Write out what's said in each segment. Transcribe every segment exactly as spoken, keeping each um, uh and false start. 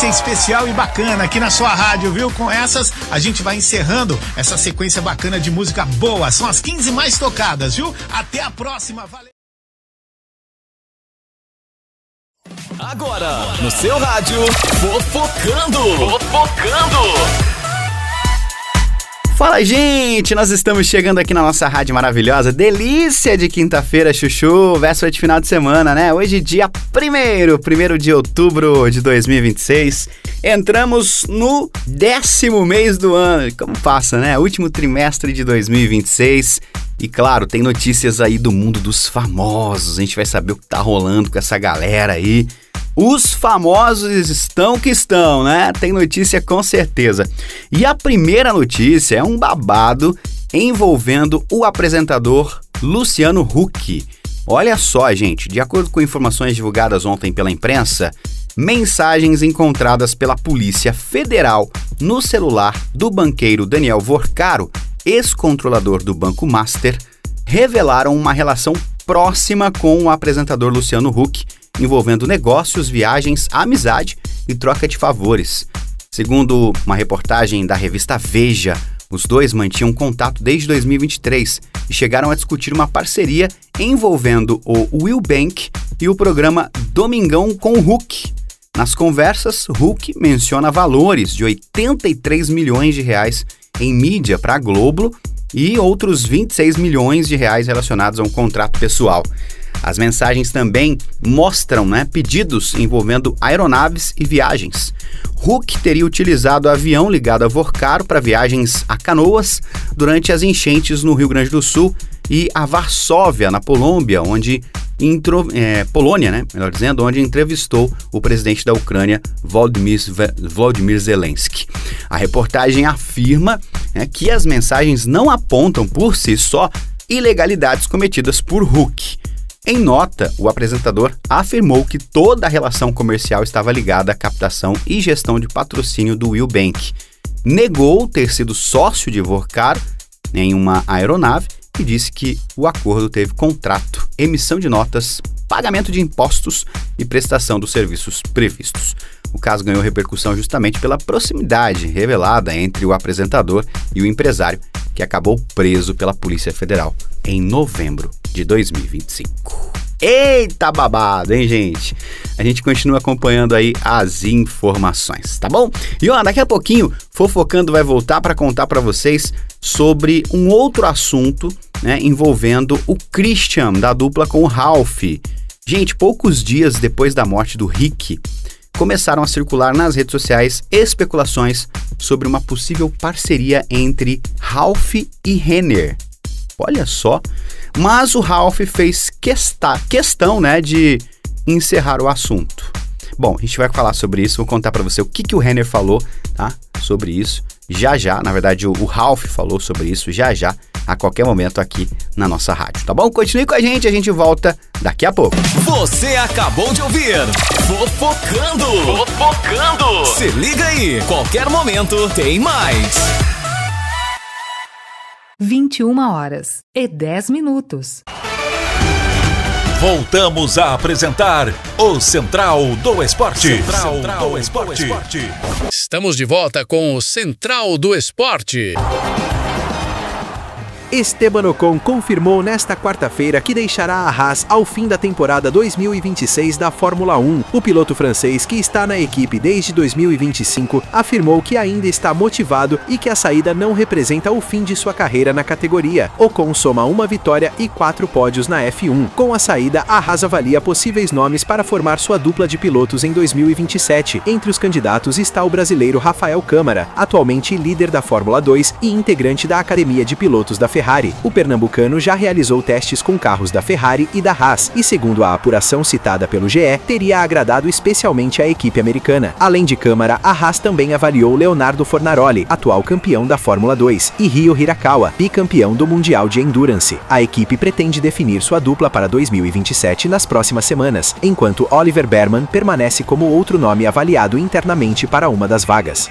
sequência especial e bacana aqui na sua rádio, viu? Com essas, a gente vai encerrando essa sequência bacana de música boa. São as quinze mais tocadas, viu? Até a próxima, valeu! Agora, no seu rádio, Fofocando! Fofocando! Fala, gente! Nós estamos chegando aqui na nossa rádio maravilhosa. Delícia de quinta-feira, chuchu, véspera de final de semana, né? Hoje, dia primeiro, primeiro de outubro de dois mil e vinte e seis. Entramos no décimo mês do ano. Como passa, né? Último trimestre de dois mil e vinte e seis. E claro, tem notícias aí do mundo dos famosos. A gente vai saber o que tá rolando com essa galera aí. Os famosos estão que estão, né? Tem notícia com certeza. E a primeira notícia é um babado envolvendo o apresentador Luciano Huck. Olha só, gente, de acordo com informações divulgadas ontem pela imprensa, mensagens encontradas pela Polícia Federal no celular do banqueiro Daniel Vorcaro, ex-controlador do Banco Master, revelaram uma relação próxima com o apresentador Luciano Huck, envolvendo negócios, viagens, amizade e troca de favores. Segundo uma reportagem da revista Veja, os dois mantinham contato desde dois mil e vinte e três e chegaram a discutir uma parceria envolvendo o Will Bank e o programa Domingão com o Huck. Nas conversas, Huck menciona valores de oitenta e três milhões de reais em mídia para a Globo e outros vinte e seis milhões de reais relacionados a um contrato pessoal. As mensagens também mostram, né, pedidos envolvendo aeronaves e viagens. Huck teria utilizado avião ligado a Vorcaro para viagens a Canoas durante as enchentes no Rio Grande do Sul e a Varsóvia, na Polônia, onde intro, é, Polônia, né, melhor dizendo, onde entrevistou o presidente da Ucrânia, Volodymyr, Volodymyr Zelensky. A reportagem afirma, né, que as mensagens não apontam por si só ilegalidades cometidas por Huck. Em nota, o apresentador afirmou que toda a relação comercial estava ligada à captação e gestão de patrocínio do Will Bank. Negou ter sido sócio de Vorcaro em uma aeronave e disse que o acordo teve contrato, emissão de notas, pagamento de impostos e prestação dos serviços previstos. O caso ganhou repercussão justamente pela proximidade revelada entre o apresentador e o empresário, que acabou preso pela Polícia Federal em novembro de dois mil e vinte e cinco. Eita babado, hein, gente? A gente continua acompanhando aí as informações, tá bom? E ó, daqui a pouquinho, Fofocando vai voltar para contar para vocês sobre um outro assunto, né, envolvendo o Christian, da dupla com o Ralph. Gente, poucos dias depois da morte do Rick, começaram a circular nas redes sociais especulações sobre uma possível parceria entre Ralph e Renner. Olha só, mas o Ralph fez questa, questão, né, de encerrar o assunto. Bom, a gente vai falar sobre isso, vou contar pra você o que, que o Renner falou, tá, sobre isso, já já, na verdade o, o Ralph falou sobre isso já já, a qualquer momento aqui na nossa rádio, tá bom? Continue com a gente, a gente volta daqui a pouco. Você acabou de ouvir Fofocando! Fofocando! Se liga aí, qualquer momento tem mais! vinte e uma horas e dez minutos. Voltamos a apresentar o Central do Esporte. Central, Central do Esporte. Esporte. Estamos de volta com o Central do Esporte. Esteban Ocon confirmou nesta quarta-feira que deixará a Haas ao fim da temporada dois mil e vinte e seis da Fórmula um. O piloto francês, que está na equipe desde dois mil e vinte e cinco, afirmou que ainda está motivado e que a saída não representa o fim de sua carreira na categoria. Ocon soma uma vitória e quatro pódios na F um. Com a saída, a Haas avalia possíveis nomes para formar sua dupla de pilotos em dois mil e vinte e sete. Entre os candidatos está o brasileiro Rafael Câmara, atualmente líder da Fórmula dois e integrante da Academia de Pilotos da Ferrari. O pernambucano já realizou testes com carros da Ferrari e da Haas e, segundo a apuração citada pelo G E, teria agradado especialmente a equipe americana. Além de Câmara, a Haas também avaliou Leonardo Fornaroli, atual campeão da Fórmula dois, e Ryo Hirakawa, bicampeão do Mundial de Endurance. A equipe pretende definir sua dupla para dois mil e vinte e sete nas próximas semanas, enquanto Oliver Behrman permanece como outro nome avaliado internamente para uma das vagas.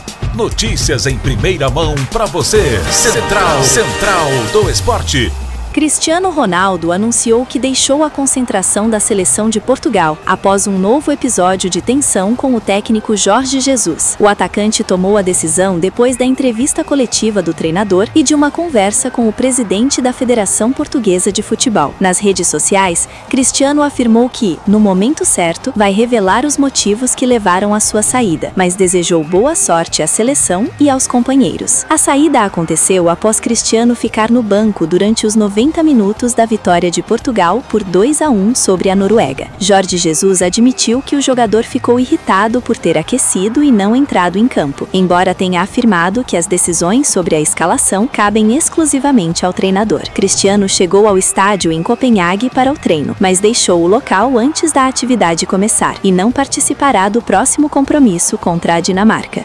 Notícias em primeira mão para você. Central, Central do Esporte. Cristiano Ronaldo anunciou que deixou a concentração da seleção de Portugal após um novo episódio de tensão com o técnico Jorge Jesus. O atacante tomou a decisão depois da entrevista coletiva do treinador e de uma conversa com o presidente da Federação Portuguesa de Futebol. Nas redes sociais, Cristiano afirmou que, no momento certo, vai revelar os motivos que levaram à sua saída, mas desejou boa sorte à seleção e aos companheiros. A saída aconteceu após Cristiano ficar no banco durante os noventa minutos da vitória de Portugal por dois a um sobre a Noruega. Jorge Jesus admitiu que o jogador ficou irritado por ter aquecido e não entrado em campo, embora tenha afirmado que as decisões sobre a escalação cabem exclusivamente ao treinador. Cristiano chegou ao estádio em Copenhague para o treino, mas deixou o local antes da atividade começar e não participará do próximo compromisso contra a Dinamarca.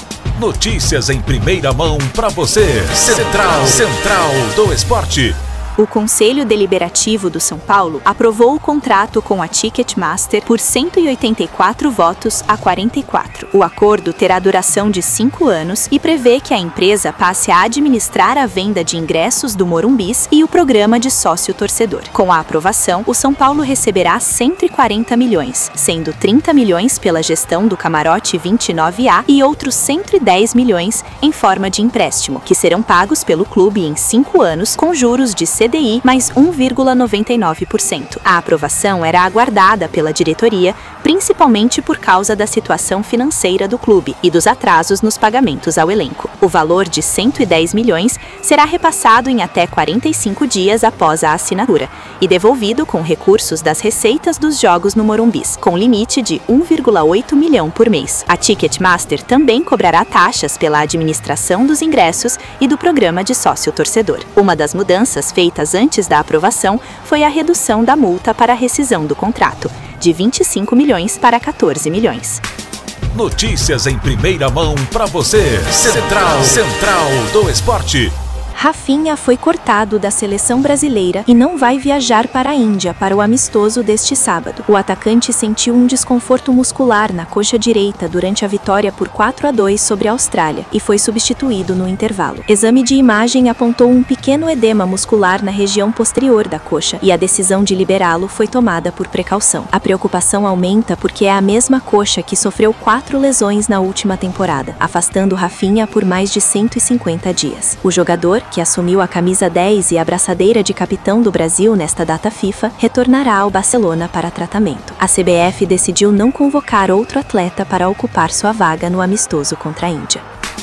Notícias em primeira mão para você. Central, Central do Esporte. O Conselho Deliberativo do São Paulo aprovou o contrato com a Ticketmaster por cento e oitenta e quatro votos a quarenta e quatro. O acordo terá duração de cinco anos e prevê que a empresa passe a administrar a venda de ingressos do Morumbis e o programa de sócio-torcedor. Com a aprovação, o São Paulo receberá cento e quarenta milhões, sendo trinta milhões pela gestão do Camarote vinte e nove A e outros cento e dez milhões em forma de empréstimo, que serão pagos pelo clube em cinco anos com juros de C D I mais um vírgula noventa e nove por cento. A aprovação era aguardada pela diretoria, principalmente por causa da situação financeira do clube e dos atrasos nos pagamentos ao elenco. O valor de cento e dez milhões será repassado em até quarenta e cinco dias após a assinatura e devolvido com recursos das receitas dos jogos no Morumbis, com limite de um vírgula oito milhão por mês. A Ticketmaster também cobrará taxas pela administração dos ingressos e do programa de sócio-torcedor. Uma das mudanças feitas antes da aprovação foi a redução da multa para a rescisão do contrato, de vinte e cinco milhões para quatorze milhões. Notícias em primeira mão para você. Central, Central do Esporte. Rafinha foi cortado da seleção brasileira e não vai viajar para a Índia para o amistoso deste sábado. O atacante sentiu um desconforto muscular na coxa direita durante a vitória por quatro a dois sobre a Austrália e foi substituído no intervalo. Exame de imagem apontou um pequeno edema muscular na região posterior da coxa e a decisão de liberá-lo foi tomada por precaução. A preocupação aumenta porque é a mesma coxa que sofreu quatro lesões na última temporada, afastando Rafinha por mais de cento e cinquenta dias. O jogador, que assumiu a camisa dez e a braçadeira de capitão do Brasil nesta data FIFA, retornará ao Barcelona para tratamento. A C B F decidiu não convocar outro atleta para ocupar sua vaga no amistoso contra a Índia.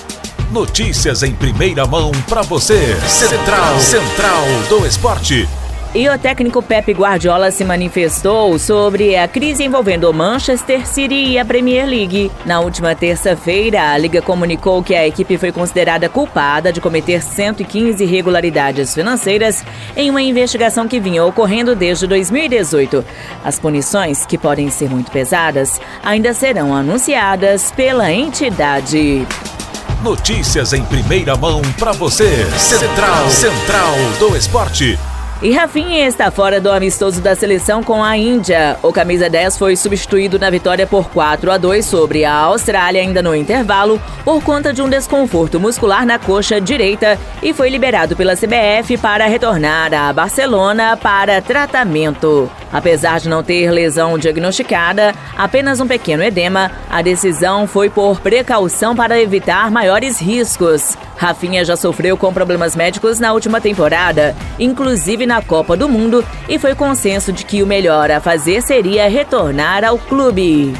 Notícias em primeira mão para você. Central, Central do Esporte. E o técnico Pep Guardiola se manifestou sobre a crise envolvendo o Manchester City e a Premier League. Na última terça-feira, a Liga comunicou que a equipe foi considerada culpada de cometer cento e quinze irregularidades financeiras em uma investigação que vinha ocorrendo desde dois mil e dezoito. As punições, que podem ser muito pesadas, ainda serão anunciadas pela entidade. Notícias em primeira mão para você. Central, Central do Esporte. E Rafinha está fora do amistoso da seleção com a Índia. O camisa dez foi substituído na vitória por quatro a dois sobre a Austrália ainda no intervalo por conta de um desconforto muscular na coxa direita e foi liberado pela C B F para retornar a Barcelona para tratamento. Apesar de não ter lesão diagnosticada, apenas um pequeno edema, a decisão foi por precaução para evitar maiores riscos. Rafinha já sofreu com problemas médicos na última temporada, inclusive na Copa do Mundo, e foi consenso de que o melhor a fazer seria retornar ao clube.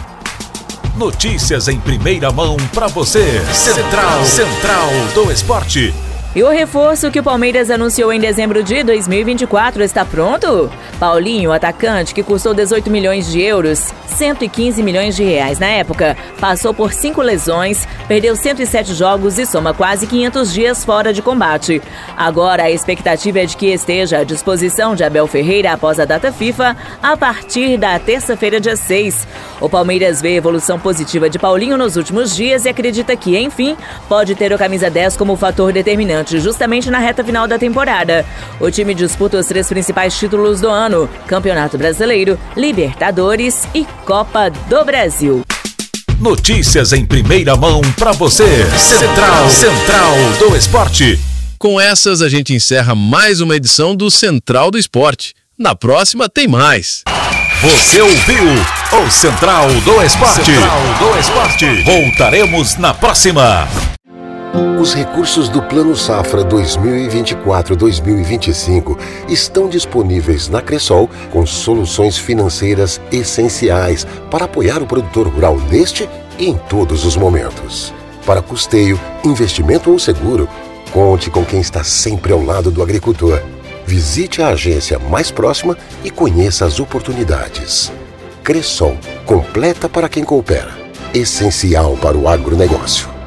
Notícias em primeira mão para você. Central, Central do Esporte. E o reforço que o Palmeiras anunciou em dezembro de dois mil e vinte e quatro está pronto? Paulinho, atacante que custou dezoito milhões de euros, cento e quinze milhões de reais na época, passou por cinco lesões, perdeu cento e sete jogos e soma quase quinhentos dias fora de combate. Agora a expectativa é de que esteja à disposição de Abel Ferreira após a data FIFA, a partir da terça-feira, dia seis. O Palmeiras vê evolução positiva de Paulinho nos últimos dias e acredita que, enfim, pode ter o camisa dez como fator determinante justamente na reta final da temporada. O time disputa os três principais títulos do ano: Campeonato Brasileiro, Libertadores e Copa do Brasil. Notícias em primeira mão para você. Central, Central do Esporte. Com essas, a gente encerra mais uma edição do Central do Esporte. Na próxima tem mais. Você ouviu o Central do Esporte. Central do Esporte. Voltaremos na próxima. Os recursos do Plano Safra dois mil e vinte e quatro a dois mil e vinte e cinco estão disponíveis na Cressol com soluções financeiras essenciais para apoiar o produtor rural neste e em todos os momentos. Para custeio, investimento ou seguro, conte com quem está sempre ao lado do agricultor. Visite a agência mais próxima e conheça as oportunidades. Cressol, completa para quem coopera. Essencial para o agronegócio.